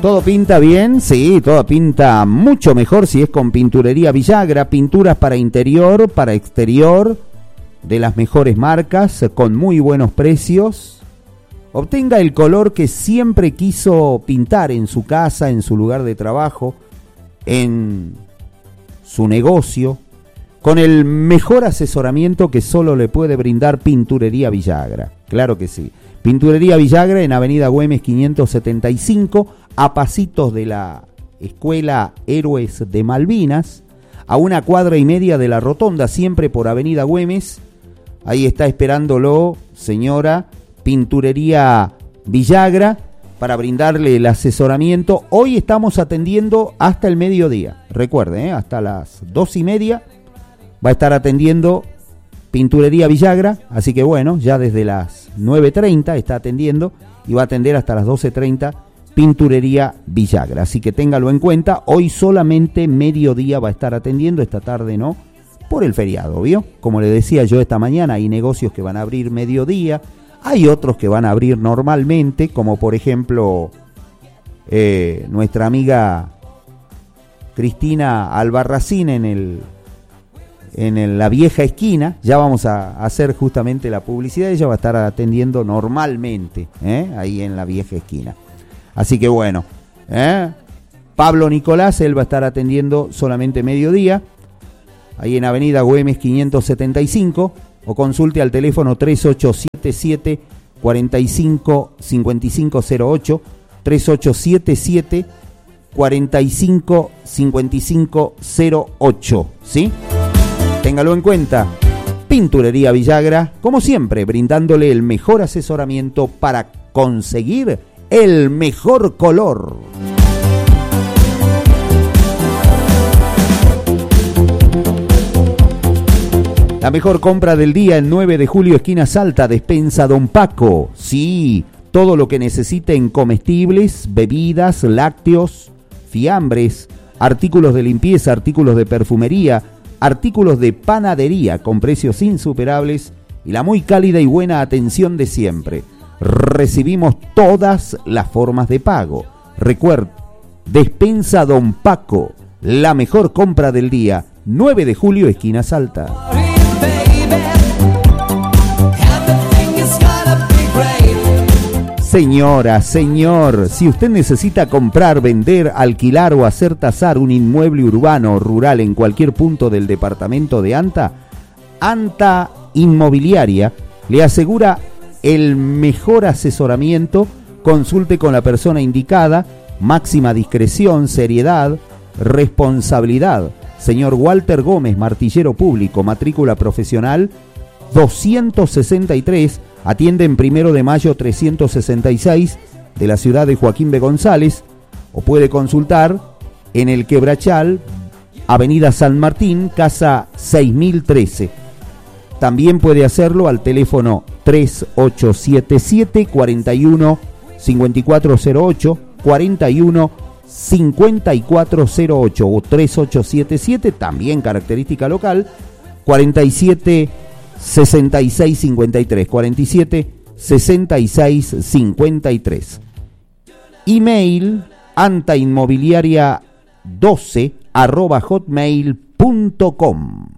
¿Todo pinta bien? Sí, todo pinta mucho mejor si es con Pinturería Villagra. Pinturas para interior, para exterior, de las mejores marcas, con muy buenos precios. Obtenga el color que siempre quiso pintar en su casa, en su lugar de trabajo, en su negocio, con el mejor asesoramiento que solo le puede brindar Pinturería Villagra. Claro que sí. Pinturería Villagra en Avenida Güemes 575, a pasitos de la Escuela Héroes de Malvinas, a 1 cuadra y media de la Rotonda, siempre por Avenida Güemes. Ahí está esperándolo, señora, Pinturería Villagra, para brindarle el asesoramiento. Hoy estamos atendiendo hasta el mediodía. Recuerde, hasta las 2:30 va a estar atendiendo Pinturería Villagra. Así que bueno, ya desde las 9:30 está atendiendo y va a atender hasta las 12:30 Pinturería Villagra. Así que téngalo en cuenta. Hoy solamente mediodía va a estar atendiendo, esta tarde no, por el feriado, ¿vio? Como le decía yo esta mañana, hay negocios que van a abrir mediodía, hay otros que van a abrir normalmente, como por ejemplo nuestra amiga Cristina Albarracín en la vieja esquina. Ya vamos a hacer justamente la publicidad. Ella va a estar atendiendo normalmente, ahí en la vieja esquina. Así que bueno, Pablo Nicolás, él va a estar atendiendo solamente mediodía, ahí en Avenida Güemes 575, o consulte al teléfono 3877 455508, 3877 455508, ¿sí? Téngalo en cuenta. Pinturería Villagra, como siempre, brindándole el mejor asesoramiento para conseguir el mejor color. La mejor compra del día en 9 de julio, esquina Salta, Despensa Don Paco. Sí, todo lo que necesite en comestibles, bebidas, lácteos, fiambres, artículos de limpieza, artículos de perfumería, artículos de panadería con precios insuperables y la muy cálida y buena atención de siempre. Recibimos todas las formas de pago. Recuerda, Despensa Don Paco, la mejor compra del día, 9 de julio, esquina Salta. Señora, señor, si usted necesita comprar, vender, alquilar o hacer tasar un inmueble urbano o rural en cualquier punto del departamento de Anta, Anta Inmobiliaria le asegura el mejor asesoramiento. Consulte con la persona indicada, máxima discreción, seriedad, responsabilidad. Señor Walter Gómez, martillero público, matrícula profesional 263, atiende en 1 de Mayo 366 de la ciudad de Joaquín B. González, o puede consultar en el Quebrachal, Avenida San Martín, casa 6013. También puede hacerlo al teléfono 3877 41 5408, 41 5408 o 3877, también característica local, 47 66 53, 47 66 53. Email antainmobiliaria12 @hotmail.com.